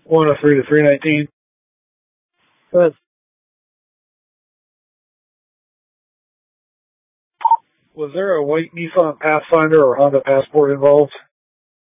103 to 319. Good. Was there a white Nissan Pathfinder or Honda Passport involved?